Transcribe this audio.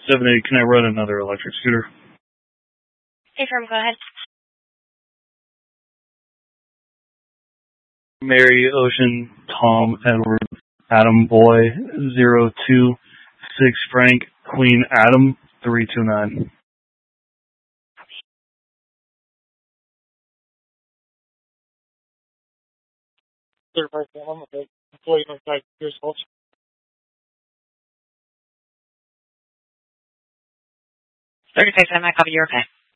78, can I run another electric scooter? Hey, firm, go ahead. Mary, Ocean, Tom, Edward, Adam, Boy, 026, Frank, Queen, Adam, 329. Certified form of the employee notified your results. 36, I might copy, you're okay.